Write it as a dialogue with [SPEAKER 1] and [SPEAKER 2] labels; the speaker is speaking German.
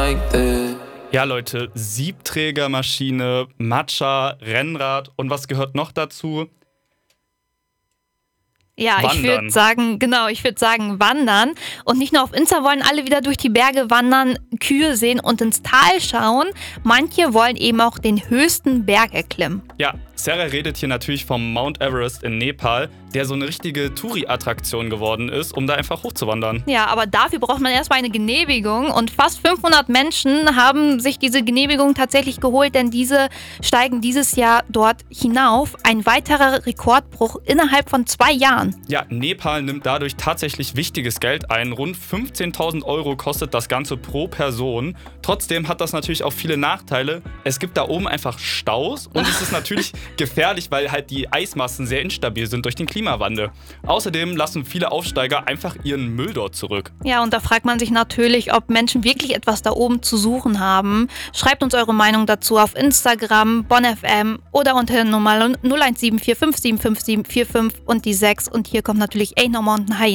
[SPEAKER 1] like this.
[SPEAKER 2] Ja, Leute, Siebträgermaschine, Matcha, Rennrad und was gehört noch dazu?
[SPEAKER 3] Ja,
[SPEAKER 2] Wandern.
[SPEAKER 3] Ich würde sagen wandern. Und nicht nur auf Insta wollen alle wieder durch die Berge wandern, Kühe sehen und ins Tal schauen. Manche wollen eben auch den höchsten Berg erklimmen.
[SPEAKER 2] Ja, Sarah redet hier natürlich vom Mount Everest in Nepal, der so eine richtige Touri-Attraktion geworden ist, um da einfach hochzuwandern.
[SPEAKER 3] Ja, aber dafür braucht man erstmal eine Genehmigung. Und fast 500 Menschen haben sich diese Genehmigung tatsächlich geholt, denn diese steigen dieses Jahr dort hinauf. Ein weiterer Rekordbruch innerhalb von 2 Jahren.
[SPEAKER 2] Ja, Nepal nimmt dadurch tatsächlich wichtiges Geld ein. Rund 15.000 € kostet das Ganze pro Person. Trotzdem hat das natürlich auch viele Nachteile. Es gibt da oben einfach Staus und es ist natürlich gefährlich, weil halt die Eismassen sehr instabil sind durch den Klimawandel. Außerdem lassen viele Aufsteiger einfach ihren Müll dort zurück.
[SPEAKER 3] Ja, und da fragt man sich natürlich, ob Menschen wirklich etwas da oben zu suchen haben. Schreibt uns eure Meinung dazu auf Instagram, BonnFM oder unter der Nummer 0174575745 und die 6. Und hier kommt natürlich Ain't No Mountain High.